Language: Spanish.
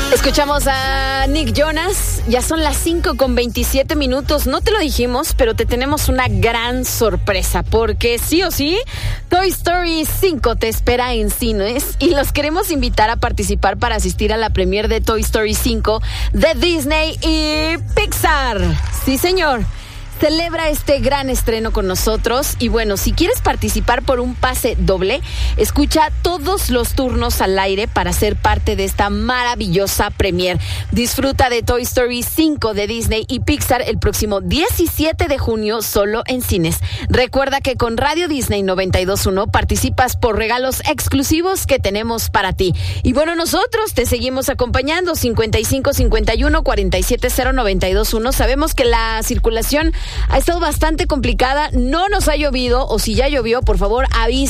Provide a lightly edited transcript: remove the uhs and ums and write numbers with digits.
Escuchamos a Nick Jonas, ya son las 5:27. No te lo dijimos, pero te tenemos una gran sorpresa, porque sí o sí, Toy Story 5 te espera en cines y los queremos invitar a participar para asistir a la premier de Toy Story 5 de Disney y Pixar. Sí, señor. Celebra este gran estreno con nosotros y bueno, si quieres participar por un pase doble, escucha todos los turnos al aire para ser parte de esta maravillosa premier. Disfruta de Toy Story 5 de Disney y Pixar el próximo 17 de junio solo en cines. Recuerda que con Radio Disney 92.1 participas por regalos exclusivos que tenemos para ti. Y bueno, nosotros te seguimos acompañando 5551-470-921. Sabemos que la circulación ha estado bastante complicada, no nos ha llovido, o si ya llovió, por favor avisa.